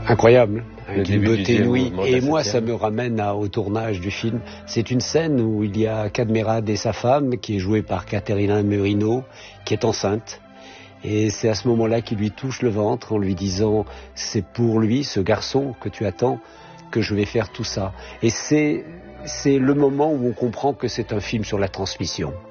Incroyable, avec une beauté deuxième inouïe. mouvement de Et la moi, septième. ça me ramène au tournage du film. C'est une scène où il y a Cadmerade et sa femme, qui est jouée par Caterina Murino, qui est enceinte. Et c'est à ce moment-là qu'il lui touche le ventre en lui disant « C'est pour lui, ce garçon que tu attends, que je vais faire tout ça ». Et c'est le moment où on comprend que c'est un film sur la transmission.